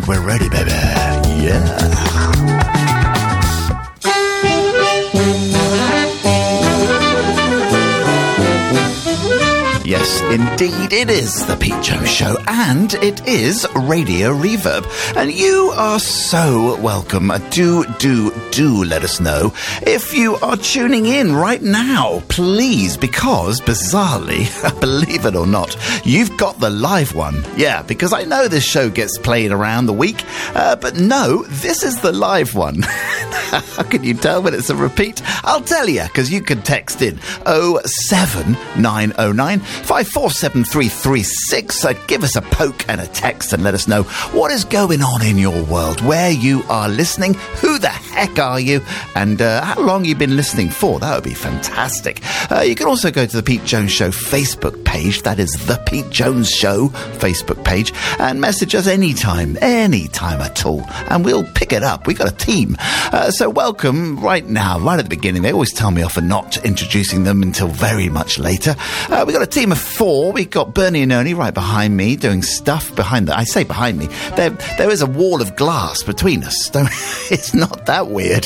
think we're ready, baby. Yeah. Yes, indeed, it is the Pete Jones Show, and it is Radio Reverb. And you are so welcome. Do let us know if you are tuning in right now, please, because bizarrely, believe it or not, you've got the live one. Yeah, because I know this show gets played around the week, but no, this is the live one. How can you tell when it's a repeat? I'll tell you, because you can text in 07909 547336. Give us a poke and a text and let us know what is going on in your world, where you are listening, who the heck are you, and how long you've been listening for. That would be fantastic. You can also go to the Pete Jones Show Facebook page. That is the Pete Jones Show Facebook page, and message us anytime at all, and we'll pick it up. We've got a team. So welcome right now, right at the beginning. They always tell me off for not introducing them until very much later. We've got a team of 4. We've got Bernie and Ernie right behind me doing stuff behind I say behind me. There is a wall of glass between us. It's not that weird.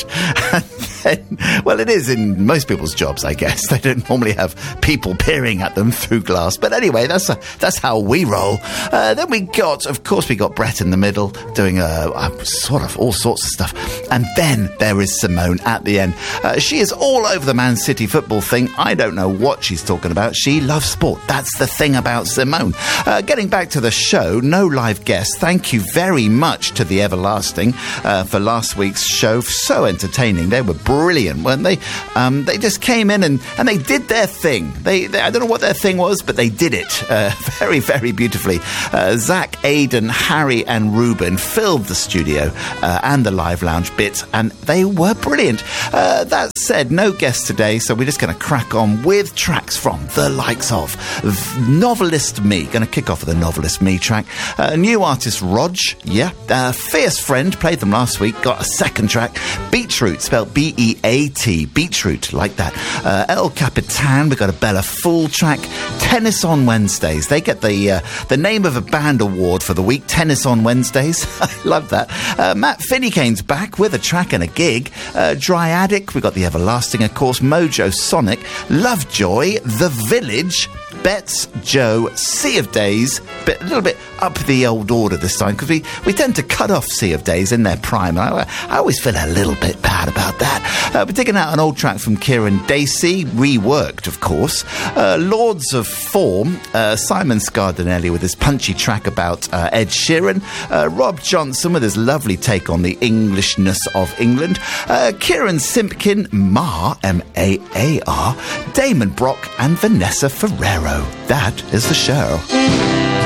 Well, it is in most people's jobs, I guess. They don't normally have people peering at them through glass. But anyway, that's how we roll. Then we got Brett in the middle doing sort of all sorts of stuff. And then there is Simone at the end. She is all over the Man City football thing. I don't know what she's talking about. She loves sport. That's the thing about Simone. Getting back to the show, no live guests. Thank you very much to the Everlasting for last week's show. So entertaining. They were brilliant, weren't they? They just came in and they did their thing. They I don't know what their thing was, but they did it very, very beautifully. Zach, Aidan, Harry and Ruben filled the studio and the live lounge bit, and they were brilliant. That said, no guests today, so we're just going to crack on with tracks from the likes of Novelist Me. Going to kick off with a Novelist Me track. New artist Rog, Fierce Friend, played them last week, got a second track. Beetroot, spelled B-E-A-T, Beetroot, like that. El Capitan, we got a Bella Fool track. Tennis on Wednesdays, they get the Name of a Band award for the week. Tennis on Wednesdays, I love that. Matt Finneycane's back with a track and a gig. Dryadic, we got the Everlasting, of course. Mojo Sonic, Lovejoy, The Village, Betts, Joe, Sea of Days, but a little bit up the old order this time, because we tend to cut off Sea of Days in their prime. I always feel a little bit bad about that. We're taking out an old track from Kieran Dacey, reworked, of course. Lords of Form, Simon Scardinelli with his punchy track about Ed Sheeran. Rob Johnson with his lovely take on the Englishness of England. Kieran Simpkin, Mar, M-A-A-R, Damon Brock and Vanessa Ferrero. That is the show.